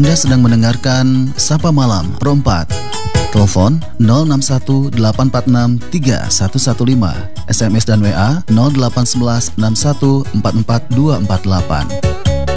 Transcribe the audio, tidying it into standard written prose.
Anda sedang mendengarkan Sapa Malam Pro 4. Telepon 0618463115, SMS dan WA 081161444248.